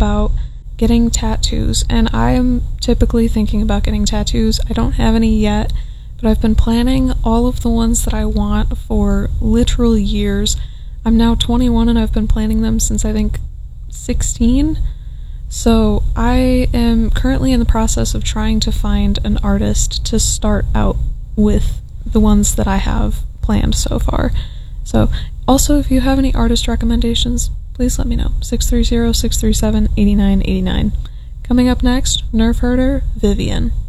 about getting tattoos, and I am typically thinking about getting tattoos. I don't have any yet, but I've been planning all of the ones that I want for literal years. I'm now 21 and I've been planning them since I think 16. So I am currently in the process of trying to find an artist to start out with the ones that I have planned so far. So also, if you have any artist recommendations, please let me know. 630-637-8989. Coming up next, Nerf Herder, Vivian.